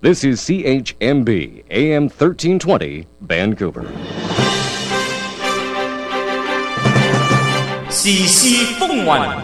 This is CHMB AM 1320 Vancouver. 時事風雲，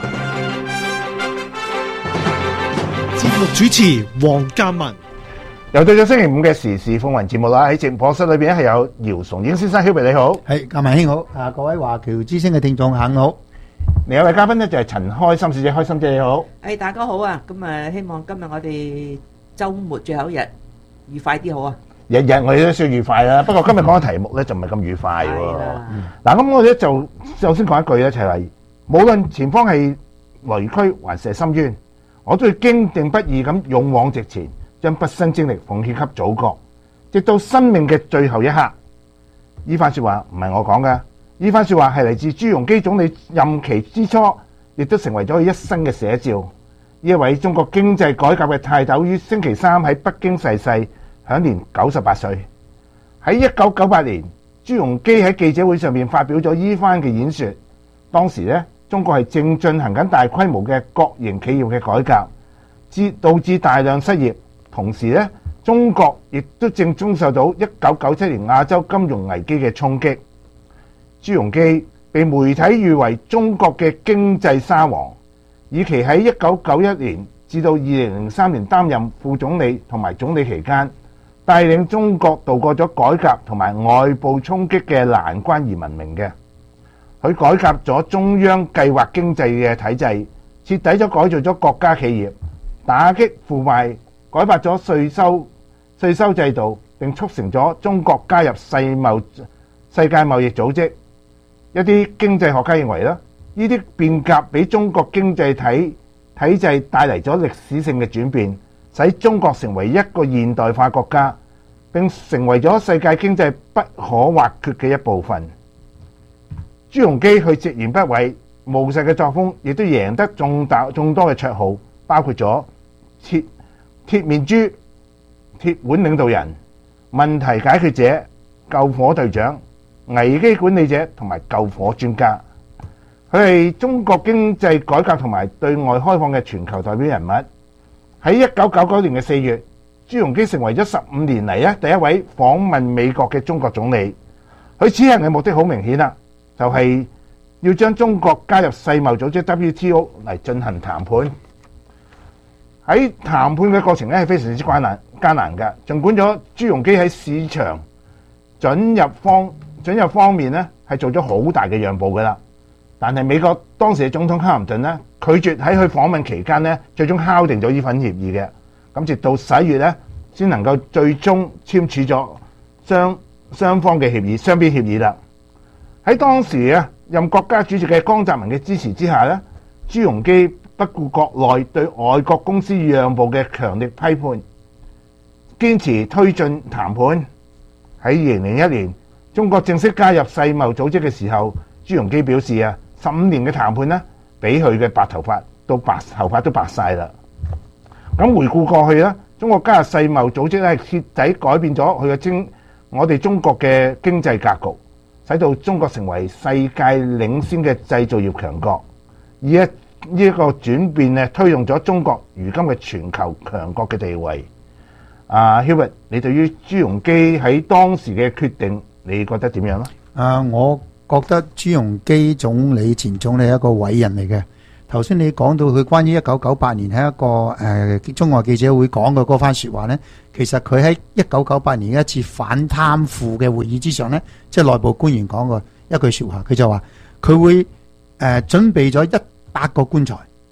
節目主持黃嘉文。 又到咗星期五嘅時事風雲節目啦，喺直播室裏邊係有姚崇英先生，Hubert你好， 係嘉文兄好，各位華僑之聲嘅聽眾下午好。 另一位嘉賓呢就係陳開心小姐，開心姐你好。 大家好啊！咁希望今日我哋週末最後一日愉快啲好啊！ 日日我哋都需要愉快啦，不過今日講嘅題目咧就唔係咁愉快喎。 係啦。 嗱，咁我哋就首先講一句咧，就係無論前方係雷區還是深淵，我都要堅定不移咁勇往直前，將畢生精力奉獻給祖國，直到生命嘅最後一刻。呢番説話唔係我講嘅，呢番説話係嚟自朱鎔基總理任期之初，亦都成為咗佢一生嘅寫照。呢一位中國經濟改革嘅泰斗於星期三喺北京逝世，享年98歲。喺1998年，朱鎔基喺記者會上面發表咗呢番嘅演說。當時呢，中國係正進行緊大規模嘅國營企業嘅改革，導致大量失業。同時呢，中國亦都正遭受到1997年亞洲金融危機嘅衝擊。朱鎔基被媒體譽為中國嘅經濟沙皇，以其喺1991年至到2003年擔任副總理同埋總理期間，帶領中國度過咗改革同埋外部衝擊嘅難關而聞名嘅。佢改革咗中央計劃經濟嘅體制，徹底咗改造咗國家企業，打擊腐敗，改革咗稅收制度，並促成咗中國加入世界貿易組織。一啲經濟學家認為呢啲變革俾中國經濟體制帶嚟咗歷史性嘅轉變，使中國成為一個現代化國家，並成為咗世界經濟不可或缺嘅一部分。朱鎔基佢直言不諱、務實嘅作風，亦都贏得眾多嘅綽號，包括咗鐵面豬、鐵腕領導人、問題解決者、救火隊長、危機管理者同埋救火專家。佢係中國經濟改革同埋對外開放嘅全球代表人物。喺1999年嘅4月，朱鎔基成為咗15年嚟第一位訪問美國嘅中國總理。佢此行嘅目的好明顯啦，就係要將中國加入世貿組織 WTO 嚟進行談判。喺談判嘅過程係非常之艱難嘅，儘管咗朱鎔基喺市場准入方面係做咗好大嘅讓步㗎啦。但係美國當時嘅總統克林頓拒絕喺佢訪問期間最終敲定咗呢份協議嘅。咁直到11月先能夠最終簽署咗雙方嘅雙邊協議啦。喺當時任國家主席嘅江澤民嘅支持之下朱鎔基不顧國內對外國公司讓步嘅強力批判，堅持推進談判。喺2001年，中國正式加入世貿組織嘅時候，朱鎔基表示15年嘅談判俾佢嘅白頭髮都白晒啦。咁回顧過去中國加入世貿組織係徹底改變咗我哋中國嘅經濟格局，使到中國成為世界領先嘅製造業強國。而呢一個轉變推動咗中國如今嘅全球強國嘅地位。Hubert， 你對於朱鎔基喺當時嘅決定，你覺得點樣呢？ 我覺得朱鎔基前總理係一個偉人嚟嘅。頭先你講到佢關於1998年喺一個中外記者會講嘅嗰番説話呢，其實佢喺1998年一次反貪腐嘅會議之上呢，即係內部官員講過一句説話，佢就話佢會準備咗100個棺材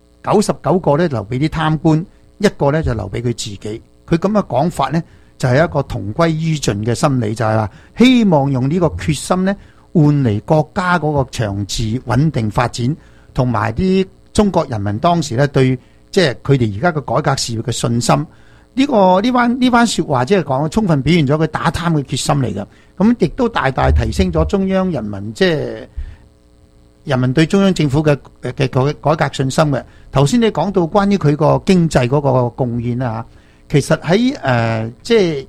，99個呢留俾啲貪官，1個呢就留俾佢自己。佢咁嘅講法呢，就係一個同歸於盡嘅心理，就係話希望用呢個決心呢換嚟國家嗰個長治穩定發展，同埋啲中國人民當時呢對即係佢哋而家嘅改革事業嘅信心。呢番説話即係講充分表現咗佢打貪嘅決心嚟㗎。咁亦都大大提升咗中央人民人民對中央政府嘅改革信心嘅。頭先你講到關於佢個經濟嗰個貢獻啦嚇，其實喺即係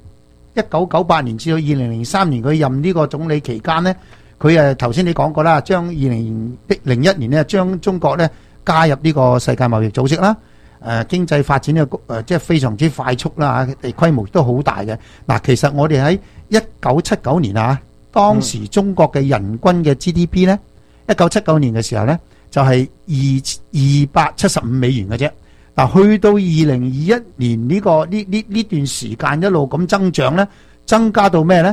1998年至到2003年佢任呢個總理期間呢，佢頭先你講過啦，將2001年呢將中國呢加入呢個世界貿易組織啦。 經濟發展嘅即係非常之快速啦嚇，地規模都好大嘅。嗱，其實我哋喺1979年啊，當時中國嘅人均嘅 GDP 呢，1979年嘅時候呢，就係275美元嘅啫。嗱，去到2021年呢段時間一路咁增長呢，增加到咩呢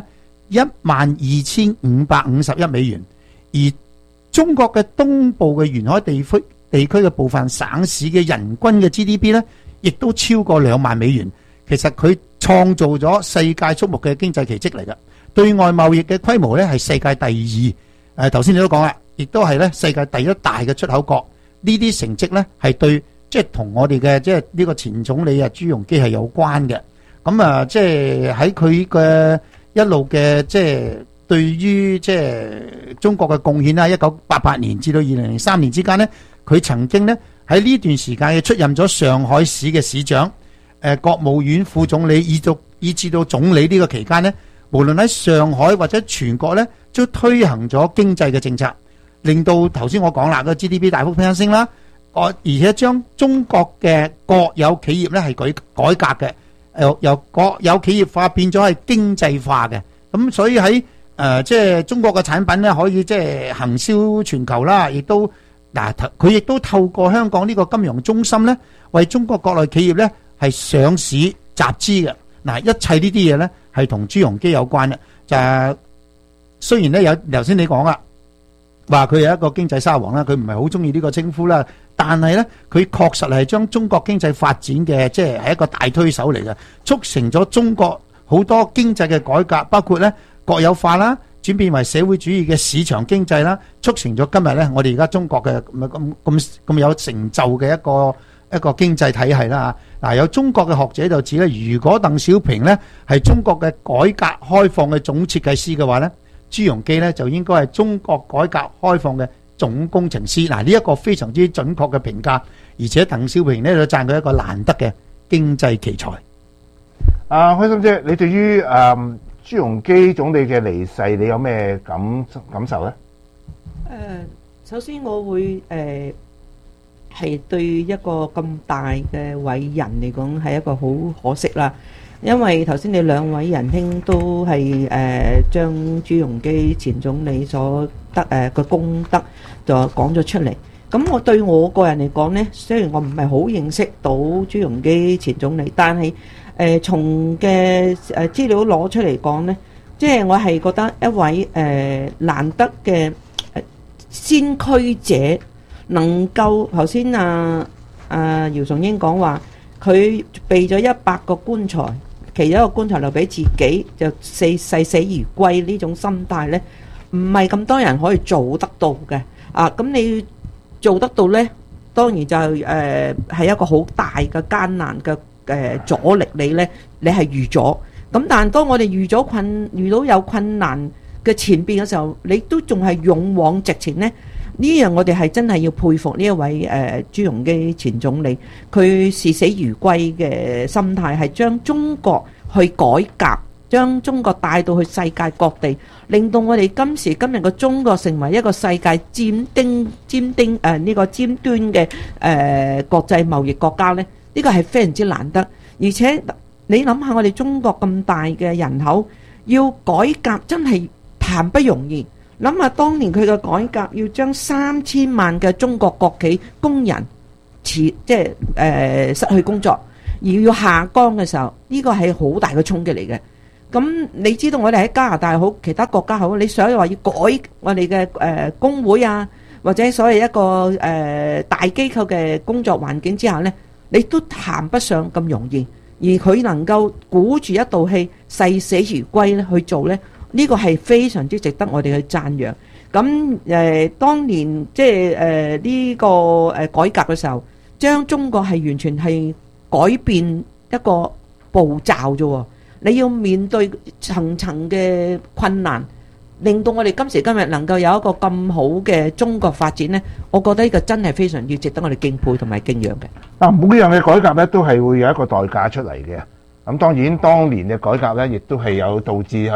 ？12,551美元。而中國嘅東部嘅沿海地區嘅部分省市嘅人均嘅 GDP 呢，亦都超過2萬美元。其實佢創造咗世界矚目嘅經濟奇蹟嚟嘅。對外貿易嘅規模呢，係世界第2。頭先你都講啦，亦都係咧世界第1大嘅出口國。呢啲成績呢，係對即係同我哋嘅即係呢個前總理朱鎔基係有關嘅。咁啊，即係喺佢嘅一路嘅即係對於即係中國嘅貢獻啦。1988年至到2003年之間呢，佢曾經呢喺呢段時間出任咗上海市嘅市長、國務院副總理，以至到總理呢個期間呢，無論喺上海或者全國呢，都推行咗經濟嘅政策，令到頭先我講啦，個 GDP 大幅攀升啦。而且將中國嘅國有企業呢係改革嘅，由國有企業化變咗係經濟化嘅。咁所以喺即係中國嘅產品呢，可以即係行銷全球啦。亦都佢亦都透過香港呢個金融中心呢，為中國國內企業呢係上市集資嘅。一切呢啲嘢呢係同朱鎔基有關嘅。就雖然呢有頭先你講啦，話佢係一個經濟沙皇啦，佢唔係好中意呢個稱呼啦。但係咧，佢確實係將中國經濟發展嘅，即係一個大推手嚟嘅，促成咗中國好多經濟嘅改革，包括咧國有化啦，轉變為社會主義嘅市場經濟啦，促成咗今日咧我哋而家中國嘅咁有成就嘅一個經濟體系啦嚇。有中國嘅學者就指咧，如果鄧小平咧係中國嘅改革開放嘅總設計師嘅話咧，朱鎔基咧就應該係中國改革開放嘅總工程師。呢一個非常之準確嘅評價，而且鄧小平呢就讚佢一個難得嘅經濟奇才。 開心姐，你對於朱鎔基總理嘅離世，你有咩感受呢？ 首先我會係對一個咁大嘅偉人嚟講係一個好可惜啦。因為頭先你兩位仁兄都係將朱鎔基前總理所得嘅功德就講咗出嚟。咁我對我個人嚟講呢，雖然我唔係好認識到朱鎔基前總理，但係從嘅資料攞出嚟講呢，即係我係覺得一位難得嘅先驅者，能夠頭先姚崇英講話，佢備咗100個棺材，其中一個棺材留俾自己，就誓死而歸呢種心態呢，唔係咁多人可以做得到嘅。咁你做得到呢，當然就係一個好大嘅艱難嘅阻力，你係預咗。咁但係當我哋遇到有困難嘅前邊嘅時候，你都仲係勇往直前呢。呢樣我哋係真係要佩服呢一位朱鎔基前總理，佢視死如歸嘅心態係將中國去改革，將中國帶到去世界各地，令到我哋今時今日嘅中國成為一個世界尖端嘅國際貿易國家呢。呢個係非常之難得。而且你諗下，我哋中國咁大嘅人口，要改革真係談不容易。諗下當年佢嘅改革，要將3000萬嘅中國國企工人失去工作，而要下崗嘅時候，呢個係好大嘅衝擊嚟嘅。咁你知道我哋喺加拿大好，其他國家好，你想話要改我哋嘅工會啊，或者所謂一個大機構嘅工作環境之下呢，你都談不上咁容易。而佢能夠鼓住一道氣，誓死如歸咧去做呢。呢個係非常之值得我哋去讚揚。咁當年即係呢個改革嘅時候，將中國係完全係改變一個步驟啫。你要面對層層嘅困難，令到我哋今時今日能夠有一個咁好嘅中國發展呢，我覺得呢個真係非常之值得我哋敬佩同埋敬仰嘅。 每樣嘅改革呢，都係會有一個代價出嚟嘅。咁當然，當年嘅改革咧，亦都係有導致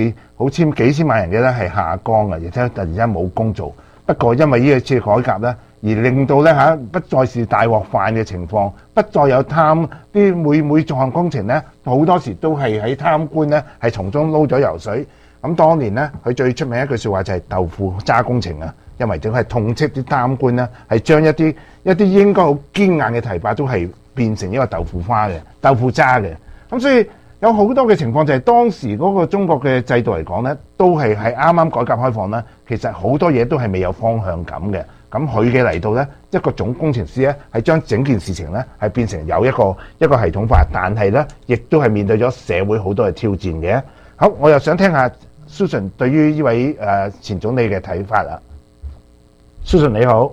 幾千萬人嘅咧係下崗嘅，而且突然間冇工做。不過因為呢一次改革咧， 而令到咧不再是大鑊飯嘅情況，不再有貪啲每項工程咧，好多時都係喺貪官咧係從中撈咗油水。咁當年咧，佢最出名一句説話就係豆腐渣工程啊，因為正係痛斥啲貪官咧，係將一啲應該好堅硬嘅堤壩都係變成一個豆腐花嘅豆腐渣嘅。咁所以有好多嘅情況就係當時嗰個中國嘅制度嚟講咧，都係啱啱改革開放啦，其實好多嘢都係未有方向感嘅。咁佢嘅嚟到咧，一個總工程師咧，係將整件事情咧係變成有一個系統化，但係咧亦都係面對咗社會好多嘅挑戰嘅。好，我又想聽下 Susan 對於呢位前總理嘅睇法啦。Susan 你好，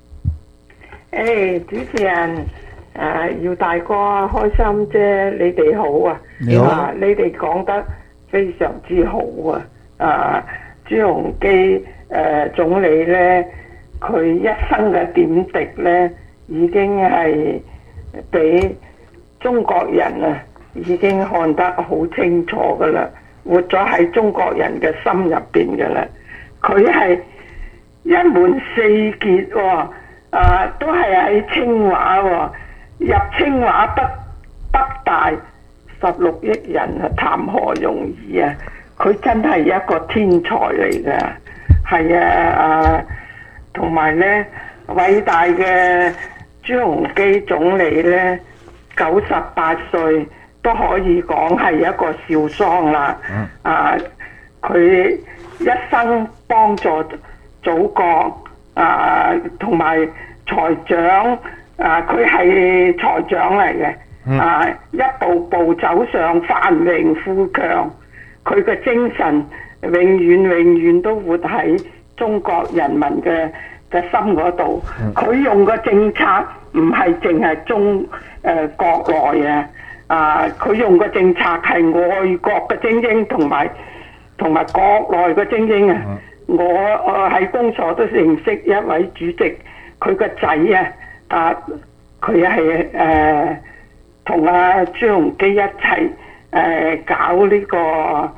主持人姚大哥開心啫，你哋好啊！ 你好， 你哋講得非常之好啊！朱鎔基總理咧，佢一生嘅點滴咧，已經係俾中國人啊，已經看得好清楚噶啦，活咗喺中國人嘅心入邊噶啦。佢係一門四傑喎，都係喺清華喎，入清華北大16億人啊，談何容易啊！佢真係一個天才嚟㗎，係啊，同埋咧偉大嘅朱鎔基總理咧，98歲都可以講係一個少桑啦。佢一生幫助祖國同埋財長佢係財長嚟嘅，一步步走上繁榮富強。佢嘅精神永遠都活喺中國人民嘅心嗰度。佢用嘅政策唔係淨係國內佢用嘅政策係外國嘅精英同埋國內嘅精英啊！我喺工所都認識一位主席，佢個仔佢係同阿朱鎔基一齊搞呢個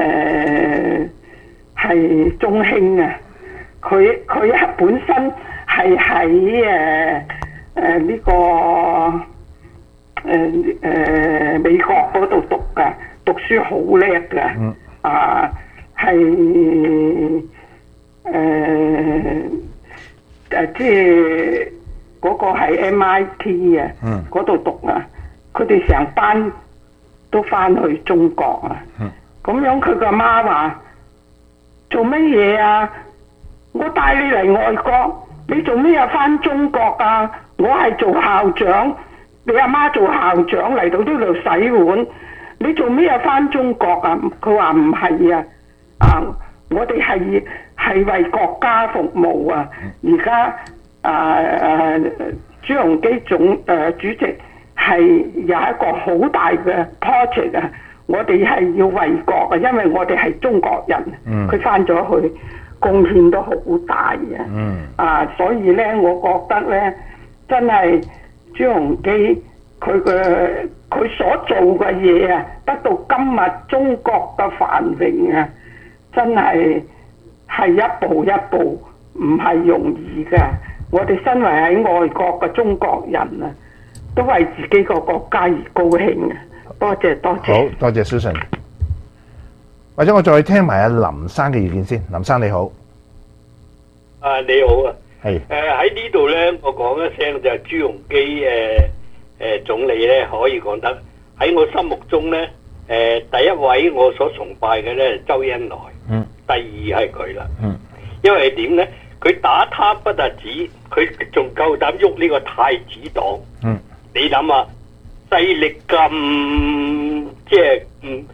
係中興啊！佢本身係喺呢個美國嗰度讀書好叻㗎，係即係嗰個係 MIT 啊，嗰度讀啊，佢哋成班都翻去中國啊，咁樣佢個媽話做乜嘢啊？我帶你嚟外國，你做咩又翻中國啊？我係做校長，你阿媽做校長嚟到呢度洗碗，你做咩又翻中國啊？佢話唔係啊，我哋係為國家服務啊！而家朱鎔基主席係有一個好大嘅 project 啊！我哋係要為國啊，因為我哋係中國人，佢翻咗去貢獻都好大啊！所以咧，我覺得咧，真係朱鎔基佢所做嘅嘢啊，得到今日中國嘅繁榮啊，真係一步一步唔係容易㗎。我哋身為喺外國嘅中國人啊，都為自己個國家而高興啊！多謝。好多謝 Susan。或者我再聽埋阿林生嘅意見先。林生你好。 你好啊。 係。 喺呢度咧，我講一聲就係朱鎔基總理咧，可以講得喺我心目中咧，第一位我所崇拜嘅咧周恩來。第二係佢啦。因為點咧？佢打貪不特止，佢仲夠膽喐呢個太子黨。你諗下，勢力咁即係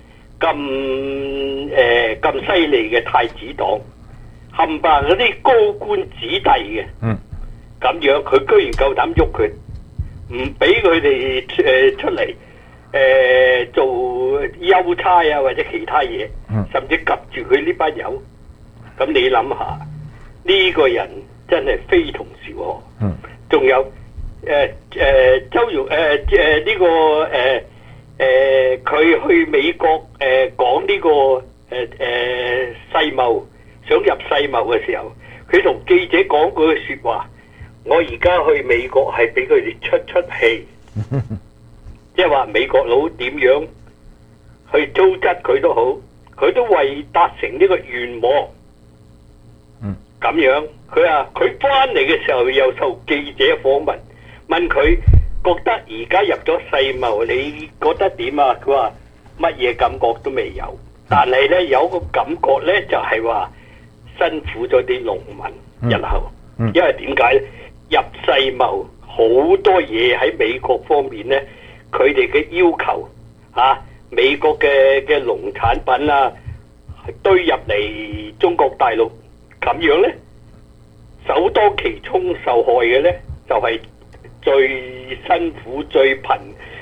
咁犀利嘅太子黨，冚唪唥嗰啲高官子弟嘅，咁樣佢居然夠膽喐佢，唔俾佢哋出嚟做優差啊或者其他嘢，甚至及住佢呢班友。咁你諗下，呢個人真係非同小可。仲有周融呢個佢去美國講呢個世貿，想入世貿嘅時候，佢同記者講嗰句説話： 我而家去美國係俾佢哋出氣，即係話美國佬點樣去糟質佢都好，佢都為達成呢個願望。咁樣佢話佢翻嚟嘅時候又受記者訪問，問佢覺得而家入咗世貿，你覺得點啊？佢話乜嘢感覺都未有，但係呢，有個感覺呢，就係話辛苦咗啲農民日後，因為點解呢？入世貿好多嘢喺美國方面呢，佢哋嘅要求美國嘅農產品啊堆入嚟中國大陸。咁樣呢，首當其衝受害嘅呢，就係最辛苦、最貧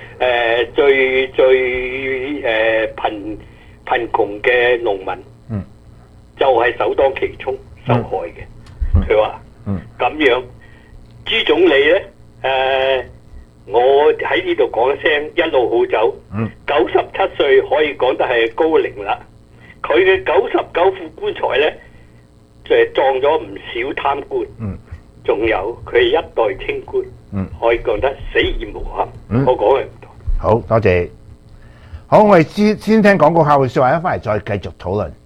窮嘅農民，就係首當其衝受害嘅。佢話咁樣，朱總理呢，我喺呢度講一聲一路好走。97歲可以講得係高齡啦。佢嘅99副棺材呢，就係撞咗唔少貪官，仲有佢係一代清官，可以講得死而無憾。我講嘅唔多。 好多謝。好，我哋先聽廣告客戶說話，一翻嚟再繼續討論。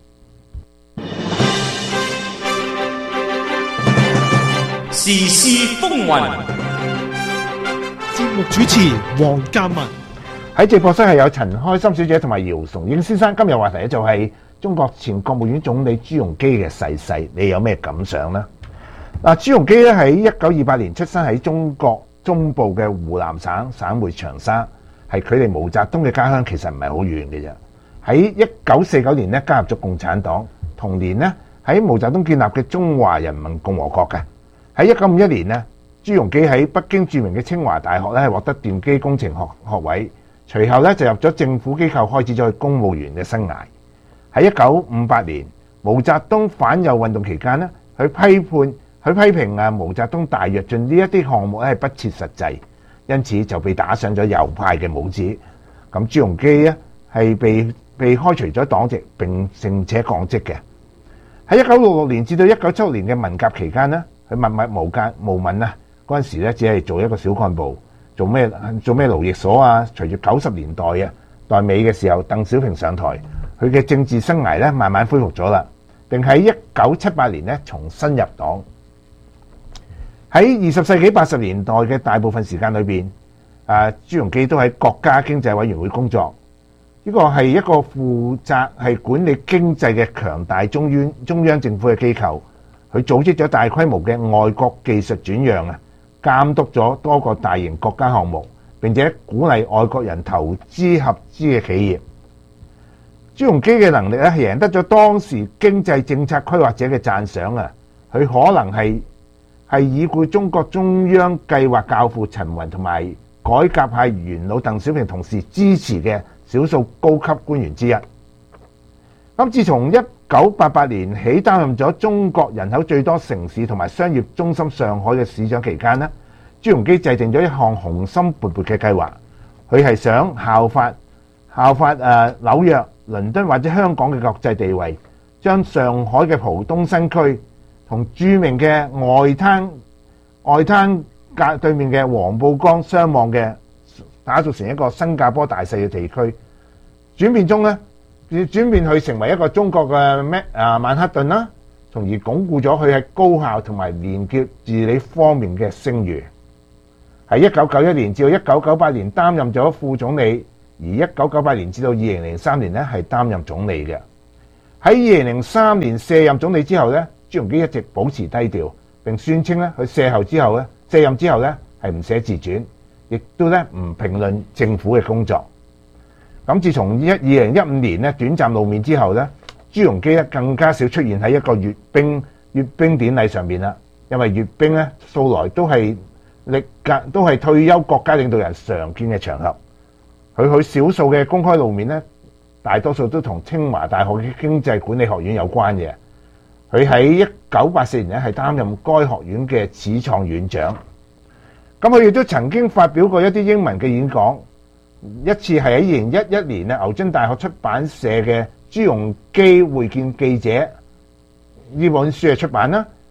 時事風雲， 節目主持黃嘉文。 喺直播室係有陳開心小姐同埋姚崇英先生。今日話題咧就係中國前國務院總理朱鎔基嘅逝世，你有咩感想呢？朱鎔基咧喺1928年出生喺中國中部嘅湖南省省會長沙，係距離毛澤東嘅家鄉其實唔係好遠嘅啫。喺1949年咧加入咗共產黨，同年咧喺毛澤東建立嘅中華人民共和國嘅。喺1951年咧，朱鎔基喺北京著名嘅清華大學咧係獲得電機工程學位，隨後咧就入咗政府機構，開始咗佢公務員嘅生涯。喺1958年，毛澤東反右運動期間咧，佢批評毛澤東大躍進呢一啲項目咧係不切實際，因此就被打上咗右派嘅帽子。咁朱鎔基咧係被開除咗黨籍，並且降職嘅。喺1966年至到1976年嘅文革期間咧，佢默默無聞啊！嗰陣時咧只係做一個小幹部，做咩勞役所啊？隨住90年代代尾嘅時候，鄧小平上台，佢嘅政治生涯咧慢慢恢復咗啦，並喺1978年咧重新入黨。喺20世紀80年代嘅大部分時間裏邊，朱鎔基都喺國家經濟委員會工作。呢個係一個負責係管理經濟嘅強大中央政府嘅機構。佢組織咗大規模嘅外國技術轉讓監督咗多個大型國家項目，並且鼓勵外國人投資合資嘅企業。朱鎔基嘅能力係贏得咗當時經濟政策規劃者嘅讚賞啊！佢可能係已故中國中央計劃教父陳雲同埋改革派元老鄧小平同時支持嘅少數高級官員之一。咁自從1988年起擔任咗中國人口最多城市同埋商業中心上海嘅市長期間呢，朱鎔基制定咗一項雄心勃勃嘅計劃。佢係想效法紐約、倫敦或者香港嘅國際地位，將上海嘅浦東新區同著名嘅外灘隔對面嘅黃浦江相望嘅，打造成一個新加坡大細嘅地區。轉變佢成為一個中國嘅曼克頓啦，從而鞏固咗佢喺高效同埋廉潔治理方面嘅聲譽。喺1991年至到1998年擔任咗副總理，而1998年至到2003年咧係擔任總理嘅。喺2003年卸任總理之後咧，朱鎔基一直保持低調，並宣稱咧佢卸任之後咧係唔寫自傳，亦都咧唔評論政府嘅工作。咁自從2015年咧短暫露面之後咧，朱鎔基咧更加少出現喺一個閱兵典禮上面啦，因為閱兵咧素來都係退休國家領導人常見嘅場合。佢少數嘅公開露面咧，大多數都同清華大學嘅經濟管理學院有關嘅。佢喺1984年咧係擔任該學院嘅始創院長。咁佢亦都曾經發表過一啲英文嘅演講。一次係喺2011年牛津大學出版社嘅朱鎔基會見記者呢本書嘅出版啦。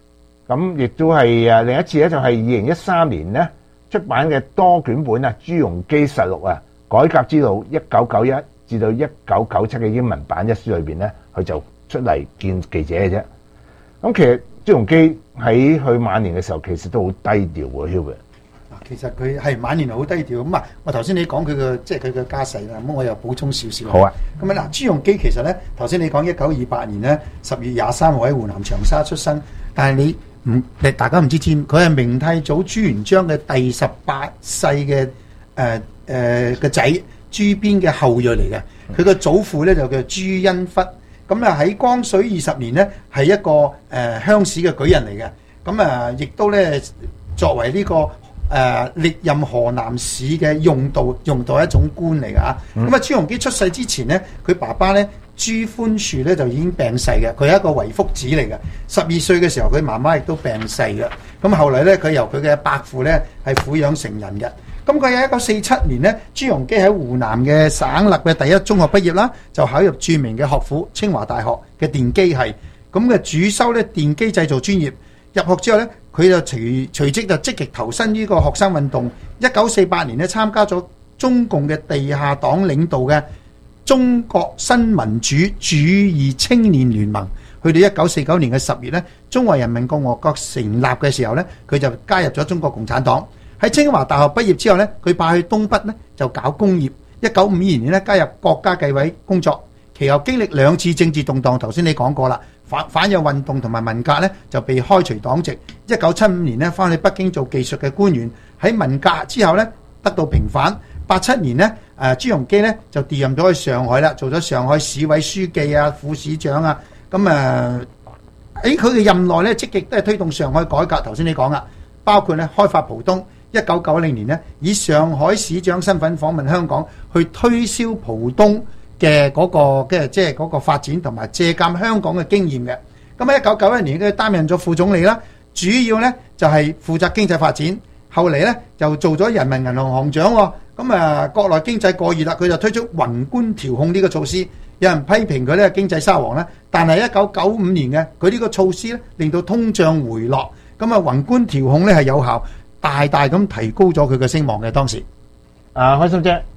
咁亦都係另一次咧，就係2013年咧出版嘅多卷本啊，朱鎔基實錄啊，改革之路1991至到1997嘅英文版一書裏邊咧，佢就出嚟見記者嘅啫。咁其實朱鎔基喺佢晚年嘅時候，其實都好低調喎 Hubert。 其實佢係晚年好低調咁啊！我頭先你講佢嘅即係佢嘅家世啦，咁我又補充少少。 好啊。 咁啊嗱，朱鎔基其實咧，頭先你講1928年咧10月23號喺湖南長沙出生，但係大家唔知佢係明太祖朱元璋嘅第18世嘅個仔朱邊嘅後裔嚟嘅。佢個祖父咧就叫朱恩笏，咁啊喺光緒20年咧係一個鄉試嘅舉人嚟嘅，咁啊亦都咧作為呢個歷任河南市嘅用度一種官嚟㗎嚇。咁啊朱鎔基出世之前咧，佢爸爸咧朱寬恕咧就已經病逝嘅，佢係一個遺腹子嚟嘅。12歲嘅時候，佢媽媽亦都病逝嘅。咁後嚟咧，佢由佢嘅伯父咧係撫養成人嘅。咁佢喺1947年咧，朱鎔基喺湖南嘅省立嘅第一中學畢業啦，就考入著名嘅學府清華大學嘅電機系。咁嘅主修咧電機製造專業。入學之後咧，佢就隨即就積極投身呢個學生運動。1948年咧參加咗中共嘅地下黨領導嘅中國新民主主義青年聯盟。去到1949年嘅10月咧，中華人民共和國成立嘅時候咧，佢就加入咗中國共產黨。喺清華大學畢業之後咧，佢派去東北咧就搞工業。1952年咧加入國家計委工作，其後經歷2次政治動盪，頭先你講過啦，反右運動同埋文革咧就被開除黨籍。1975年咧翻去北京做技術嘅官員，喺文革之後咧得到平反。87年咧朱鎔基咧就調任咗去上海啦，做咗上海市委書記啊、副市長啊。咁喺佢嘅任內咧積極都係推動上海改革。頭先你講啦，包括咧開發浦東。1990年咧以上海市長身份訪問香港，去推銷浦東嘅嗰個發展同埋借鑑香港嘅經驗嘅。咁喺1991年佢擔任咗副總理啦，主要咧就係負責經濟發展。後嚟咧就做咗人民銀行行長喎。咁國內經濟過熱啦，佢就推出宏觀調控呢個措施。有人批評佢咧經濟沙皇啦，但係1995年嘅佢呢個措施咧令到通脹回落。咁宏觀調控咧係有效，大大咁提高咗佢嘅聲望嘅當時。 開心姐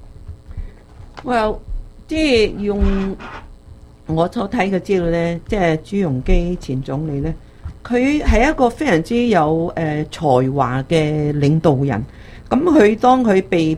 ，Well，即係用我所睇嘅資料咧，即係朱鎔基前總理咧，佢係一個非常之有才華嘅領導人。咁佢當佢被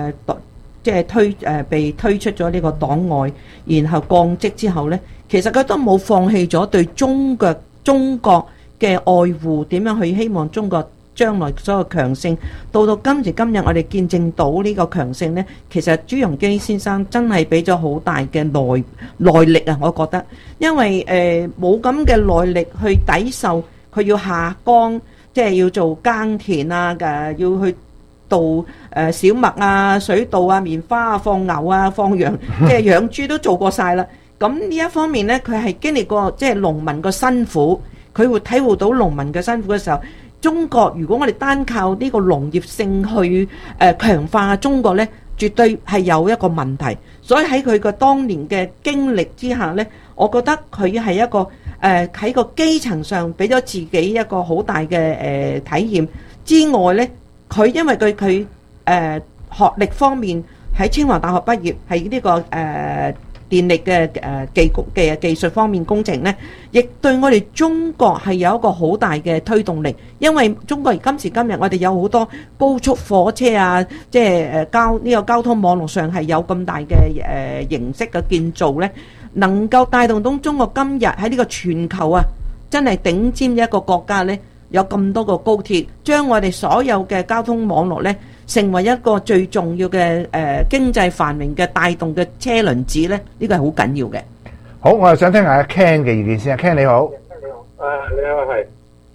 被推出咗呢個黨外，然後降職之後咧，其實佢都冇放棄咗對中國嘅愛護，點樣去希望中國將來所有強盛。到今時今日，我哋見證到呢個強盛呢，其實朱鎔基先生真係俾咗好大嘅耐力啊！我覺得，因為冇咁嘅耐力去抵受佢要下崗，即係要做耕田啊，要去稻小麥啊、水稻啊、棉花啊、放牛啊、放羊，即係養豬都做過晒啦。咁呢一方面呢，佢係經歷過即係農民個辛苦，佢會體會到農民嘅辛苦嘅時候。中國如果我哋單靠呢個農業性去強化中國呢，絕對係有一個問題。所以喺佢個當年嘅經歷之下呢，我覺得佢係一個喺個基層上俾咗自己一個好大嘅體驗之外呢，佢因為佢學歷方面喺清華大學畢業，係呢個電力嘅技術方面工程呢，亦對我哋中國係有一個好大嘅推動力。因為中國今時今日我哋有好多高速火車啊，即係交通網絡上係有咁大嘅形式嘅建造呢，能夠帶動到中國今日喺呢個全球啊，真係頂尖一個國家呢，有咁多個高鐵，將我哋所有嘅交通網絡呢，成為一個最重要嘅經濟繁榮嘅帶動嘅車輪子咧，呢個係好緊要嘅。 好，我又想聽下 Ken 嘅意見先。Ken 你好， 你好係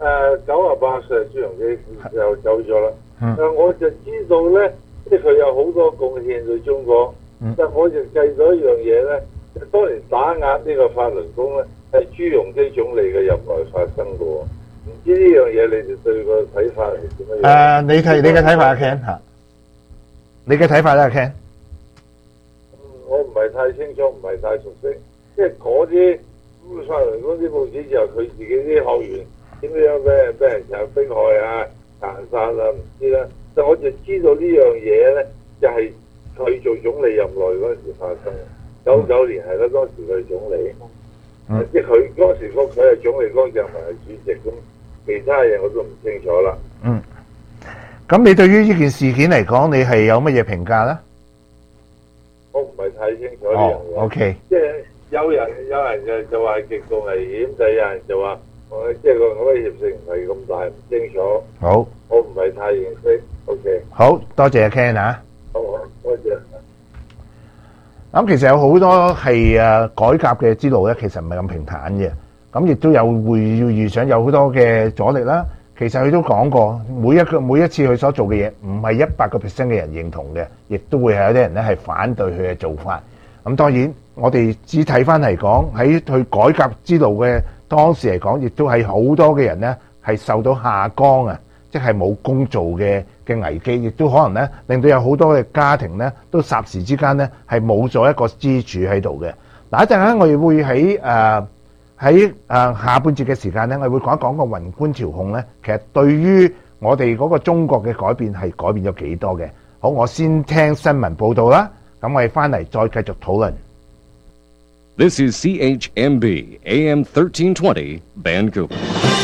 98歲朱鎔基又走咗啦。我就知道咧，即係佢有好多貢獻對中國。但我就計咗一樣嘢咧，當年打壓呢個法輪功咧，係朱鎔基總理嘅任內發生嘅喎。唔知呢樣嘢你哋對個睇法係點樣？ 你嘅睇法啊 Ken 嚇，你嘅睇法咧 Ken？ 我唔係太清楚，唔係太熟悉，即係嗰啲法輪功啲報紙就係佢自己啲學員點樣俾人迫害啊、殘殺啊，唔知啦。但我就知道呢樣嘢咧，就係佢做總理任內嗰陣時發生。99年係啦，當時佢係總理，即係佢當時佢係總理，江澤民係主席，咁其他嘢我都唔清楚啦。 咁你對於呢件事件嚟講，你係有乜嘢評價咧？ 我唔係太清楚呢樣嘢。 OK， 即係有人就話極度危險，但係有人就話即係個威脅性唔係咁大，唔清楚。 好， 我唔係太認識。OK， 好多謝阿 Ken 啊。 好，多謝。 咁其實有好多係改革嘅之路咧，其實唔係咁平坦嘅。咁亦都有會要遇上有好多嘅阻力啦。其實佢都講過，每一次佢所做嘅嘢，唔係100% 嘅人認同嘅，亦都會係有啲人咧係反對佢嘅做法。咁當然，我哋只睇翻嚟講，喺佢改革之路嘅當時嚟講，亦都係好多嘅人咧係受到下崗啊，即係冇工做嘅危機，亦都可能咧令到有好多嘅家庭咧都霎時之間咧係冇咗一個支柱喺度嘅。嗱，一陣間我哋會喺下半節嘅時間咧，我哋會講一講個宏觀調控咧，其實對於我哋嗰個中國嘅改變係改變咗幾多嘅。好，我先聽新聞報導啦，咁我哋翻嚟再繼續討論。 This is CHMB AM 1320 Vancouver.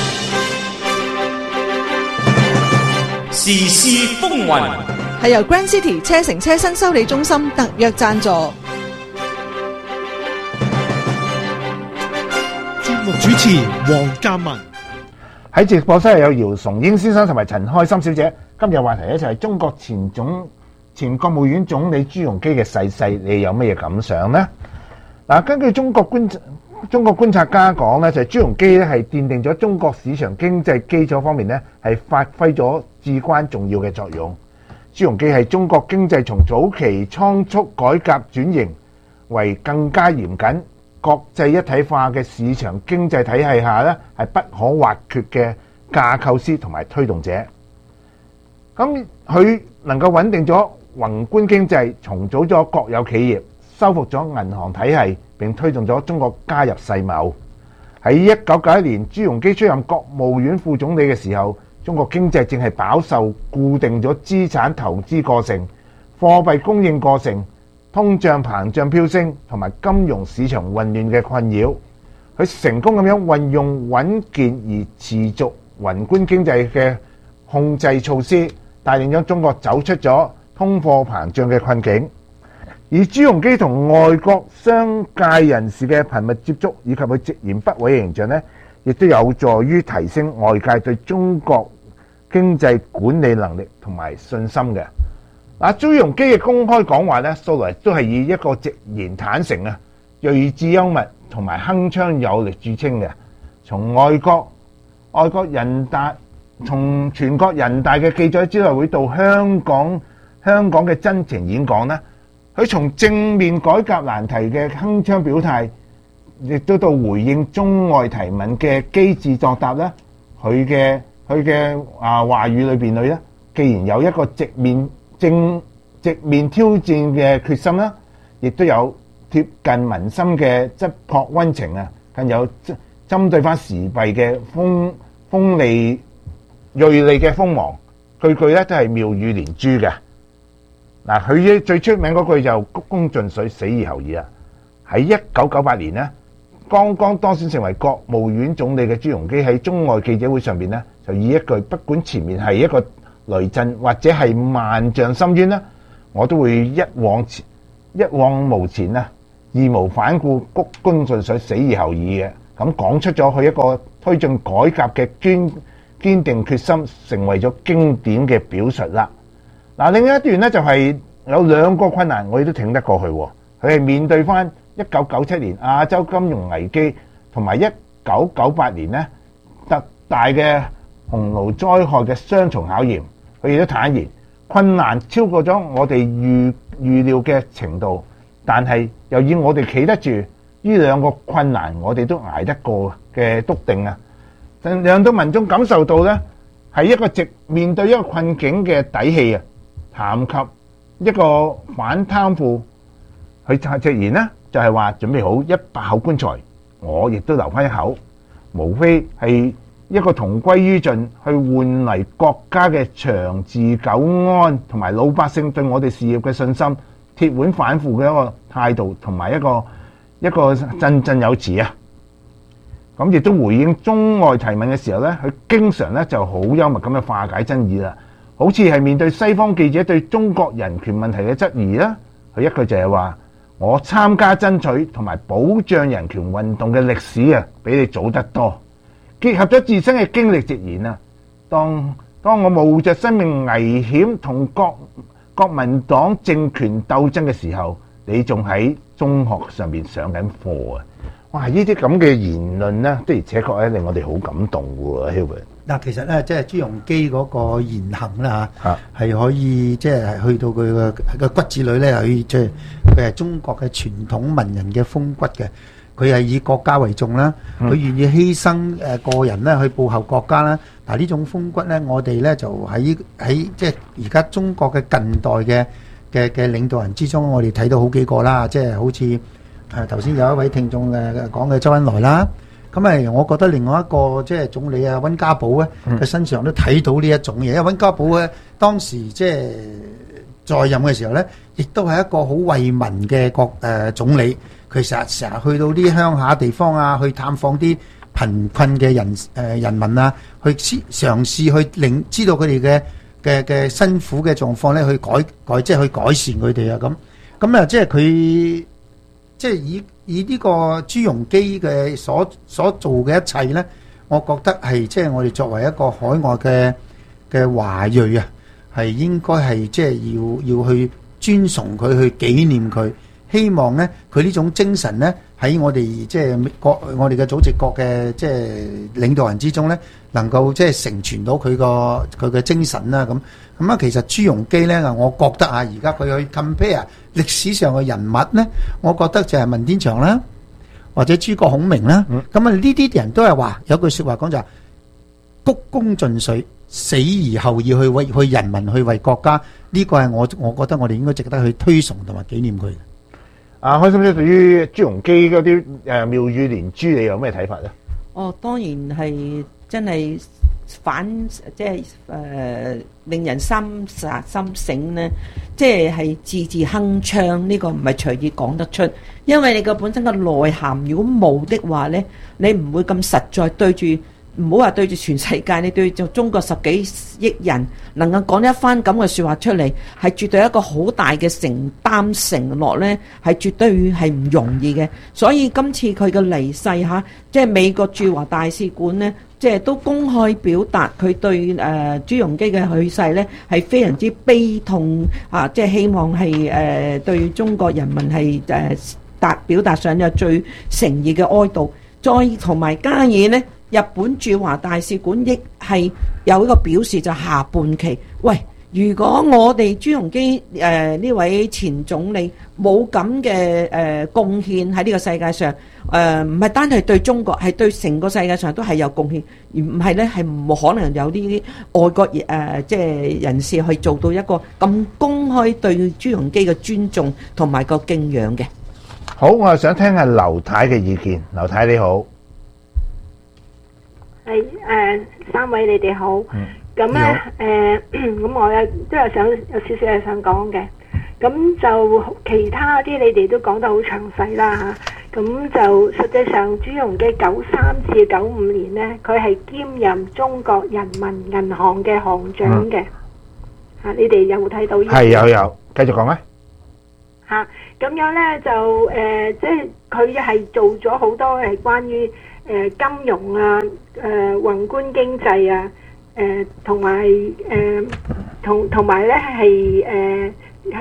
時事風雲係由 Grand City 車城車身修理中心特約贊助。 節目主持黃嘉文， 喺直播室有姚崇英先生同埋陳開心小姐。今日話題咧就係中國前國務院總理朱鎔基嘅逝世，你有乜嘢感想呢？嗱，根據中國觀察家講咧，就係朱鎔基咧係奠定咗中國市場經濟基礎方面咧係發揮咗至關重要嘅作用。朱鎔基係中國經濟從早期倉促改革轉型為更加嚴謹國際一體化嘅市場經濟體系下咧係不可或缺嘅架構師同埋推動者。咁佢能夠穩定咗宏觀經濟，重組咗國有企業，修復咗銀行體系，並推動咗中國加入世貿。喺1991年，朱鎔基出任國務院副總理嘅時候，中國經濟正係飽受固定咗資產投資過剩、貨幣供應過剩、通脹膨脹飆升同埋金融市場混亂嘅困擾。佢成功咁樣運用穩健而持續宏觀經濟嘅控制措施，帶領咗中國走出咗通貨膨脹嘅困境。而朱鎔基同外國商界人士嘅頻密接觸，以及佢直言不諱嘅形象呢，亦都有助於提升外界對中國經濟管理能力同埋信心嘅。嗱，朱鎔基嘅公開講話呢，素來都係以一個直言坦誠啊、睿智幽默同埋鏗鏘有力著稱嘅。從從全國人大嘅記者招待會到香港嘅真情演講呢，佢從正面改革難題嘅鏗鏘表態，亦都到回應中外提問嘅機智作答咧。佢嘅話語裏邊咧，既然有一個直面挑戰嘅決心啦，亦都有貼近民心嘅質樸溫情啊，更有針對翻時弊嘅鋒利銳利嘅鋒芒，句句咧都係妙語連珠嘅。嗱，佢最出名嗰句就鞠躬盡瘁，死而後已啊！喺1998年呢，剛剛當選成為國務院總理嘅朱鎔基喺中外記者會上邊呢，就以一句不管前面係一個雷震或者係萬丈深淵呢，我都會一往無前啊，義無反顧，鞠躬盡瘁，死而後已嘅。咁講出咗佢一個推進改革嘅堅定決心，成為咗經典嘅表述啦。嗱，另一段呢，就係有兩個困難，我哋都挺得過去。佢係面對翻1997年亞洲金融危機同埋1998年呢特大嘅洪澇災害嘅雙重考驗。佢亦都坦言困難超過咗我哋預料嘅程度，但係又以我哋企得住呢兩個困難，我哋都捱得過嘅篤定啊！讓到民眾感受到呢係一個直面對一個困境嘅底氣啊！談及一個反貪腐，佢直言呢就係話準備好100口棺材，我亦都留翻一口，無非係一個同歸於盡，去換嚟國家嘅長治久安，同埋老百姓對我哋事業嘅信心，鐵腕反腐嘅一個態度，同埋一個振振有詞啊！咁亦都回應中外提問嘅時候呢，佢經常呢就好幽默咁樣化解爭議啦。好似係面對西方記者對中國人權問題嘅質疑啦，佢一句就係話：我參加爭取同埋保障人權運動嘅歷史啊，比你早得多。結合咗自身嘅經歷直言啊，當我冒着生命危險同國民黨政權鬥爭嘅時候，你仲喺中學上面上緊課啊！哇！呢啲咁嘅言論呢，的而且確咧令我哋好感動喎 ，Hilbert。 嗱，其實咧，即係朱鎔基嗰個言行啦嚇，係可以即係去到佢嘅骨子裏咧，可以即係佢係中國嘅傳統文人嘅風骨嘅。佢係以國家為重啦，佢願意犧牲個人咧去報效國家啦。嗱，呢種風骨咧，我哋咧就喺即係而家中國嘅近代嘅領導人之中，我哋睇到好幾個啦，即係好似頭先有一位聽眾講嘅周恩來啦。咁我覺得另外一個即係總理啊，溫家寶咧嘅身上都睇到呢一種嘢，因為溫家寶咧當時即係在任嘅時候咧，亦都係一個好為民嘅總理。佢成日去到啲鄉下地方啊，去探訪啲貧困嘅人民啊，去嘗試去知道佢哋嘅辛苦嘅狀況咧，去即係去改善佢哋啊咁啊，即係佢即係以呢個朱鎔基嘅所做嘅一切咧，我覺得係即係我哋作為一個海外嘅華裔啊，係應該係即係要去尊崇佢，去紀念佢。希望咧，佢呢種精神咧喺我哋即係我哋嘅組織國嘅即係領導人之中咧，能夠即係承傳到佢嘅精神啦。咁啊，其實朱鎔基咧，我覺得啊，而家佢去 compare 歷史上嘅人物咧，我覺得就係文天祥啦，或者諸葛孔明啦。咁啊，呢啲人都係話有句説話講就係鞠躬盡瘁，死而後已，去人民去為國家。呢個係我覺得我哋應該值得去推崇同埋紀念佢。 開心姐對於朱鎔基嗰啲妙語連珠，你有咩睇法咧？ 當然係真係即係令人心醒咧，即係字字鏗鏘，呢個唔係隨意講得出，因為你個本身嘅內涵如果冇的話咧，你唔會咁實在對住。唔好話對住全世界，你對住中國10幾億人能夠講一番咁嘅説話出嚟，係絕對一個好大嘅承諾呢，係絕對係唔容易嘅。所以今次佢嘅離世嚇，即係美國駐華大使館呢，即係都公開表達佢對朱鎔基嘅去世呢係非常之悲痛啊！即係希望係對中國人民係表達上有最誠意嘅哀悼，再同埋加以呢。日本駐華大使館亦係有一個表示，就下半旗，喂，如果我哋朱鎔基呢位前總理冇咁嘅貢獻喺呢個世界上，唔係單係對中國，係對成個世界上都係有貢獻，而唔係咧係冇可能有呢啲外國即係人士去做到一個咁公開對朱鎔基嘅尊重同埋個敬仰嘅。 好，我係想聽下劉太嘅意見。劉太你好。 係三位你哋好，咁咧咁我咧都有少少係想講嘅，咁就其他啲你哋都講得好詳細啦嚇，咁就實際上朱鎔基93至95年咧，佢係兼任中國人民銀行嘅行長嘅，嚇你哋有冇睇到呢？ 係有，繼續講咧嚇，咁樣咧就即係佢係做咗好多係關於金融啊、宏觀經濟啊、同埋咧係